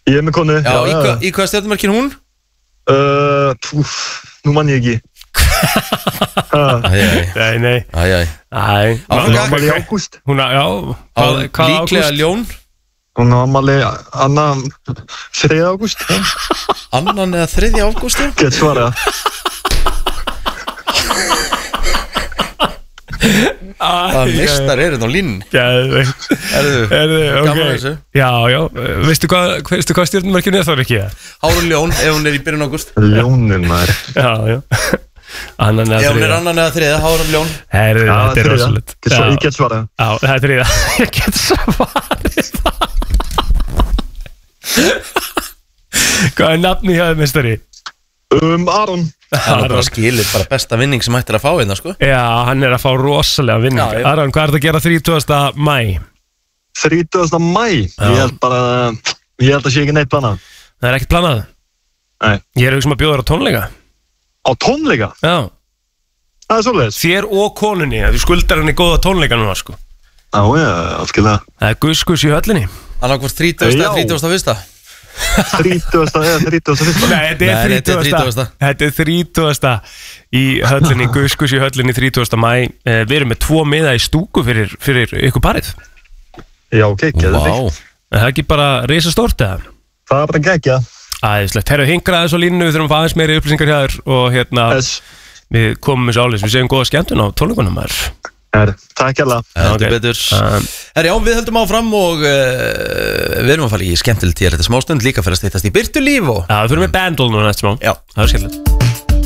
Ég með konu. Já, í hvað stjörnumerkin hún? Nú mann ég ekki. Nei. Hún á afmæli í ágúst. Líklega ljón. Hún á afmæli 3. ágúst. 2. eða 3. ágúst? Get svarað. Það mistar þetta á línu. Geðveikt. Gaman þessu. Já, veistu hvað stjörnumerkinu er þá ekki? Hár og ljón, ef hún er í byrjun ágúst. Ljónin maður. Já Annan eða 3. Ef hún er annan eða 3, hár og ljón. Þetta er rosalegt. Ég get svarað. Já, það er 3. Ég get svarið það. Hvað er nafni hjá þið, meistari? Aron. Hann er bara skilir, bara besta vinning sem hættir að fá hérna, sko. Já, hann er að fá rosalega vinning. Aron, hvað er þetta að gera 30. mæ? 30. mæ? Ég held að sé ekki neitt planað. Það er ekkert planað? Nei. Ég er að bjóða þér á tónleika. Á tónleika? Já. Það er svolítið. Þér og konunni, þú skuldar henni góða tónleika núna, sko. Já, algjörlega. Það er guðskus í höllinni. Annað hvort 30. eða 31. 30. eða 31. Nei, þetta er 30. Þetta er 30. í höllinni, guðskus í höllinni 30. mæ. Við erum með 2 miða í stúku fyrir ykkur parið. Já, geggja. Það er ekki bara risastórt, eða? Það er bara geggja. Æðislegt. Herru, hingra aðeins á línu, við þurfum að fá aðeins meiri upplýsingar hjá þér og við komum þessu ális. Við segjum góða skemmtun á tónleikunum þar. Takk hérlega. Heldur betur. Já, við höldum áfram og við erum að fara í skemmtilegt hér þetta smástund líka fyrir að steytast í Byrtu líf og... Já, við fyrir með Bandle núna næst smá. Já. Það er skemmtilegt.